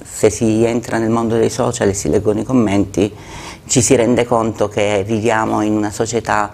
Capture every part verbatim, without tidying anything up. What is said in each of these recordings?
se si entra nel mondo dei social e si leggono i commenti, ci si rende conto che viviamo in una società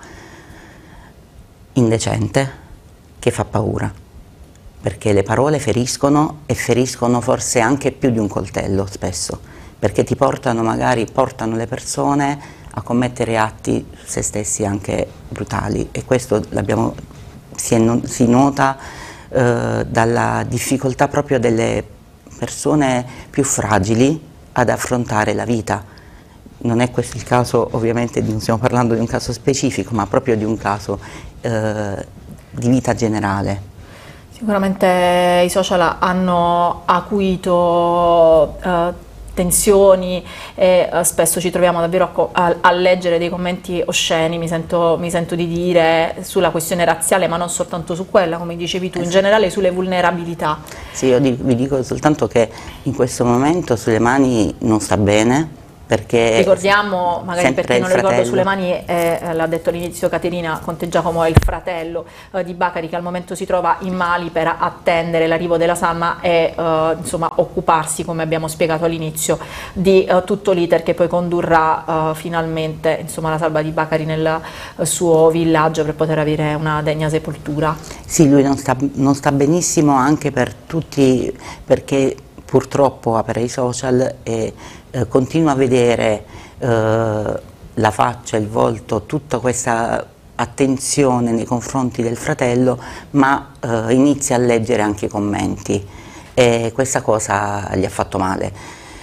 indecente che fa paura, perché le parole feriscono e feriscono forse anche più di un coltello spesso, perché ti portano magari, portano le persone a commettere atti se stessi anche brutali, e questo l'abbiamo, si, è, si nota eh, dalla difficoltà proprio delle persone più fragili ad affrontare la vita. Non è questo il caso, ovviamente non stiamo parlando di un caso specifico, ma proprio di un caso eh, di vita generale. Sicuramente i social hanno acuito eh, tensioni e eh, spesso ci troviamo davvero a, a, a leggere dei commenti osceni, mi sento, mi sento di dire, sulla questione razziale, ma non soltanto su quella, come dicevi tu, in generale sulle vulnerabilità. Sì, io vi dico soltanto che in questo momento Suleimani non sta bene, perché ricordiamo, magari per chi non lo ricorda, Suleimani eh, l'ha detto all'inizio Caterina Conte Giacomo, è il fratello eh, di Bakary, che al momento si trova in Mali per attendere l'arrivo della salma e eh, insomma occuparsi, come abbiamo spiegato all'inizio, di eh, tutto l'iter che poi condurrà eh, finalmente insomma la salva di Bakary nel eh, suo villaggio per poter avere una degna sepoltura. Sì, lui non sta, non sta benissimo anche per tutti, perché purtroppo apre i social e eh, continua a vedere eh, la faccia, il volto, tutta questa attenzione nei confronti del fratello, ma eh, inizia a leggere anche i commenti e questa cosa gli ha fatto male.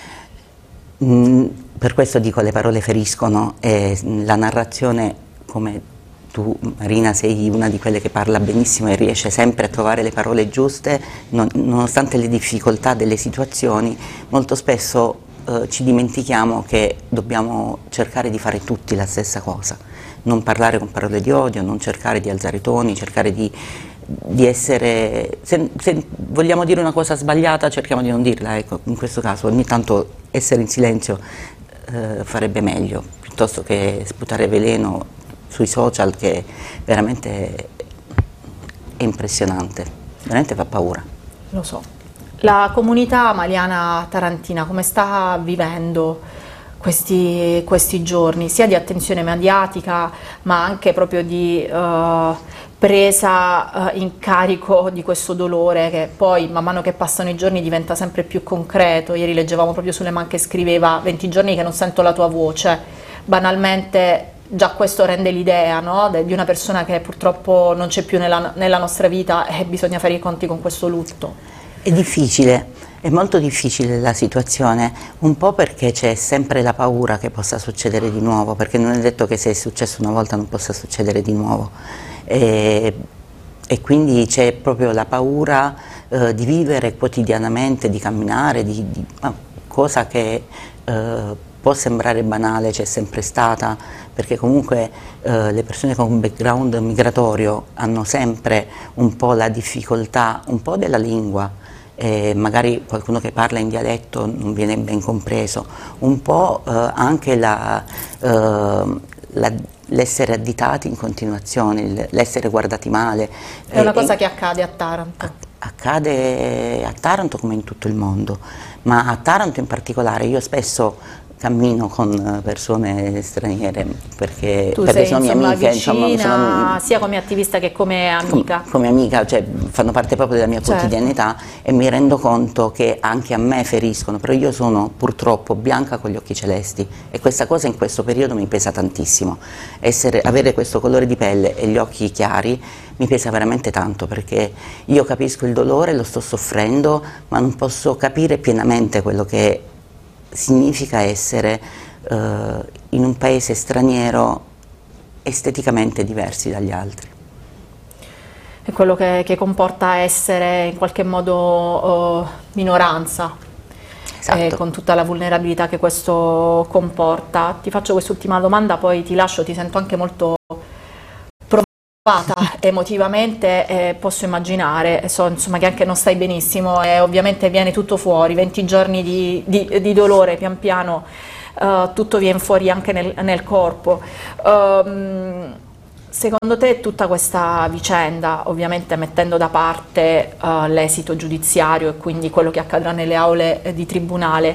Mm, per questo dico, le parole feriscono e la narrazione, come tu Marina sei una di quelle che parla benissimo e riesce sempre a trovare le parole giuste, non, nonostante le difficoltà delle situazioni, molto spesso eh, ci dimentichiamo che dobbiamo cercare di fare tutti la stessa cosa, non parlare con parole di odio, non cercare di alzare i toni, cercare di, di essere, se, se vogliamo dire una cosa sbagliata cerchiamo di non dirla, ecco, in questo caso ogni tanto essere in silenzio eh, farebbe meglio, piuttosto che sputare veleno sui social, che veramente è impressionante, veramente fa paura. Lo so. La comunità maliana tarantina come sta vivendo questi, questi giorni, sia di attenzione mediatica ma anche proprio di uh, presa uh, in carico di questo dolore che poi man mano che passano i giorni diventa sempre più concreto? Ieri leggevamo proprio Suleiman che scriveva venti giorni che non sento la tua voce, banalmente. Già questo rende l'idea, no? Di una persona che purtroppo non c'è più nella, nella nostra vita e bisogna fare i conti con questo lutto. È difficile, è molto difficile la situazione, un po' perché c'è sempre la paura che possa succedere di nuovo, perché non è detto che se è successo una volta non possa succedere di nuovo. E, e quindi c'è proprio la paura eh, di vivere quotidianamente, di camminare, di, di ah, cosa che eh, può sembrare banale, c'è sempre stata, perché comunque eh, le persone con un background migratorio hanno sempre un po' la difficoltà, un po' della lingua, eh, magari qualcuno che parla in dialetto non viene ben compreso, un po' eh, anche la, eh, la, l'essere additati in continuazione, l'essere guardati male. È una cosa che accade a Taranto. Accade a Taranto come in tutto il mondo, ma a Taranto in particolare io spesso cammino con persone straniere perché, tu perché sei, sono mie insomma, amiche, vicina, insomma, sono, sia come attivista che come amica. Com, come amica, cioè fanno parte proprio della mia certo. quotidianità e mi rendo conto che anche a me feriscono, però io sono purtroppo bianca con gli occhi celesti e questa cosa in questo periodo mi pesa tantissimo. Essere, avere questo colore di pelle e gli occhi chiari mi pesa veramente tanto, perché io capisco il dolore, lo sto soffrendo, ma non posso capire pienamente quello che significa essere uh, in un paese straniero esteticamente diversi dagli altri. È quello che, che comporta essere in qualche modo uh, minoranza, esatto. eh, con tutta la vulnerabilità che questo comporta. Ti faccio quest'ultima domanda, poi ti lascio, ti sento anche molto provata emotivamente, eh, posso immaginare, so insomma che anche non stai benissimo e ovviamente viene tutto fuori, venti giorni di, di, di dolore, pian piano uh, tutto viene fuori anche nel, nel corpo. Um, Secondo te tutta questa vicenda, ovviamente mettendo da parte uh, l'esito giudiziario e quindi quello che accadrà nelle aule di tribunale,